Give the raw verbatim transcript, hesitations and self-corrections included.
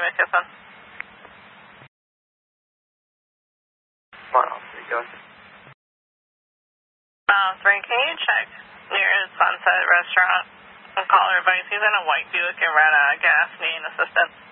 McKesson. Come on, officer, you going? Uh, three, can you check near Sunset Restaurant and call her advice? He's in a white Buick and ran out of gas, needing assistance.